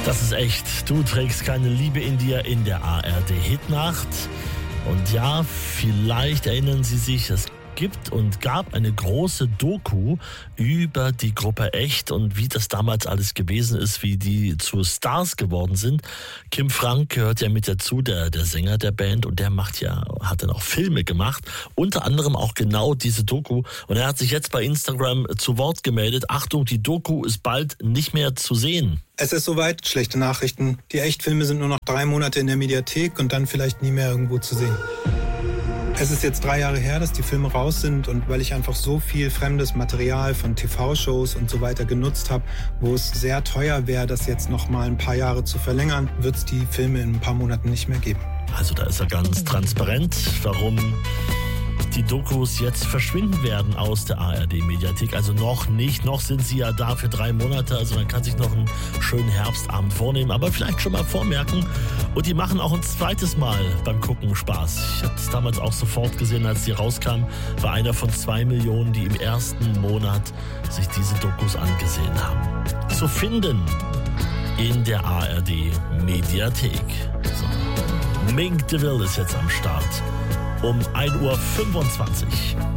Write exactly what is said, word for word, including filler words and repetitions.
Das ist echt. Du trägst keine Liebe in dir in der A R D-Hitnacht. Und ja, vielleicht erinnern Sie sich, es gibt und gab eine große Doku über die Gruppe Echt und wie das damals alles gewesen ist, wie die zu Stars geworden sind. Kim Frank gehört ja mit dazu, der, der Sänger der Band, und der macht ja, hat dann auch Filme gemacht, unter anderem auch genau diese Doku. Und er hat sich jetzt bei Instagram zu Wort gemeldet. Achtung, die Doku ist bald nicht mehr zu sehen. Es ist soweit, schlechte Nachrichten. Die Echtfilme sind nur noch drei Monate in der Mediathek und dann vielleicht nie mehr irgendwo zu sehen. Es ist jetzt drei Jahre her, dass die Filme raus sind, und weil ich einfach so viel fremdes Material von T V-Shows und so weiter genutzt habe, wo es sehr teuer wäre, das jetzt noch mal ein paar Jahre zu verlängern, wird es die Filme in ein paar Monaten nicht mehr geben. Also da ist er ganz transparent, warum die Dokus jetzt verschwinden werden aus der A R D-Mediathek. Also noch nicht, noch sind sie ja da für drei Monate, also man kann sich noch einen schönen Herbstabend vornehmen, aber vielleicht schon mal vormerken. Und die machen auch ein zweites Mal beim Gucken Spaß. Ich habe es damals auch sofort gesehen, als die rauskam, war einer von zwei Millionen, die im ersten Monat sich diese Dokus angesehen haben. Zu finden in der A R D-Mediathek. So. Mink DeVille ist jetzt am Start um ein Uhr fünfundzwanzig.